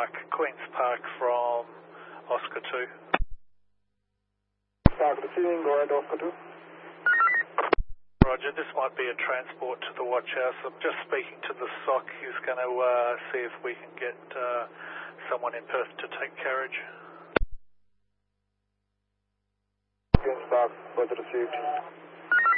Queen's Park from Oscar 2. Park receiving, go ahead, Oscar 2. Roger, this might be a transport to the watch house. I'm just speaking to the SOC. He's going to see if we can get someone in Perth to take carriage. Queen's Park, weather received.